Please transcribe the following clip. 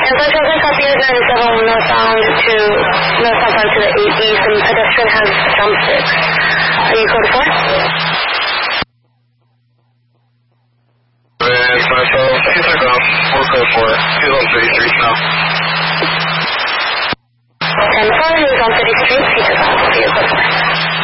Amtrak traffic, copy 971 northbound to the 8 east, and pedestrian has jump sticks. Are you code 4? We're code 4. He's on 33 now. 10-4.